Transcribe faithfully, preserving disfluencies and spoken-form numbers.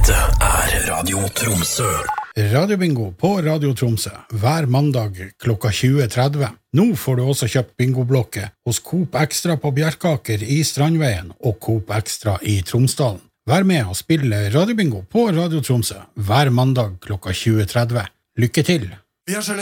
Dette er Radio Tromsø. Radiobingo på Radio Tromsø hver mandag klokka tjue tretti. Nå får du også kjøpt bingoblokke hos Coop Extra på Bjerkaker i Strandveien og Coop Extra i Tromsdalen. Vær med og spille Radiobingo på Radio Tromsø hver mandag klokka tjue tretti. Lykke til!